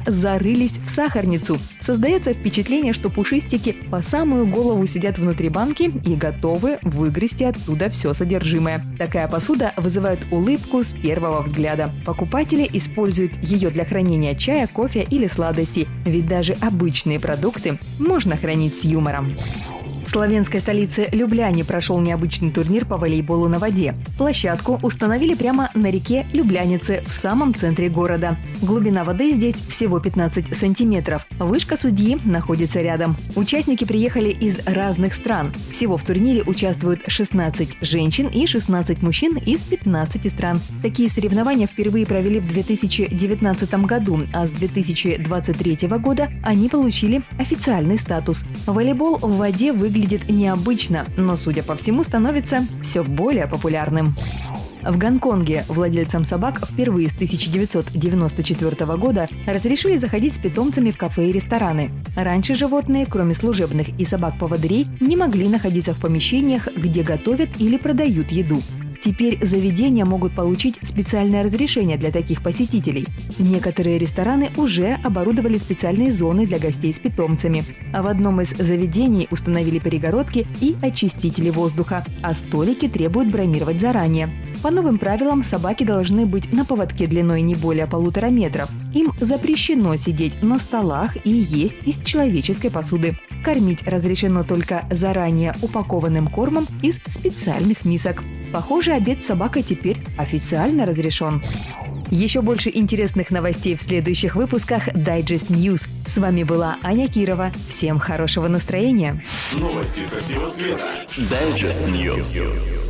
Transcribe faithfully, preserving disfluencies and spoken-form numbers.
зарылись в сахарницу. Создается впечатление, что пушистики по самую голову сидят внутри банки и готовы выгрести оттуда все содержимое. Такая посуда вызывает улыбку с первого взгляда. Покупатели используют ее для хранения чая, кофе или сладостей, ведь даже обычные продукты можно хранить с юмором. В славянской столице Любляне прошел необычный турнир по волейболу на воде. Площадку установили прямо на реке Люблянице в самом центре города. Глубина воды здесь всего пятнадцать сантиметров. Вышка судьи находится рядом. Участники приехали из разных стран. Всего в турнире участвуют шестнадцать женщин и шестнадцать мужчин из пятнадцати стран. Такие соревнования впервые провели в две тысячи девятнадцатом году, а с две тысячи двадцать третьего года они получили официальный статус. Волейбол в воде выглядит необычно, но, судя по всему, становится все более популярным. В Гонконге владельцам собак впервые с тысяча девятьсот девяносто четвёртого года разрешили заходить с питомцами в кафе и рестораны. Раньше животные, кроме служебных и собак-поводырей, не могли находиться в помещениях, где готовят или продают еду. Теперь заведения могут получить специальное разрешение для таких посетителей. Некоторые рестораны уже оборудовали специальные зоны для гостей с питомцами. А в одном из заведений установили перегородки и очистители воздуха, а столики требуют бронировать заранее. По новым правилам собаки должны быть на поводке длиной не более полутора метров. Им запрещено сидеть на столах и есть из человеческой посуды. Кормить разрешено только заранее упакованным кормом из специальных мисок. Похоже, обед с собакой теперь официально разрешен. Еще больше интересных новостей в следующих выпусках Digest News. С вами была Аня Кирова. Всем хорошего настроения. Новости со всего света. Digest News.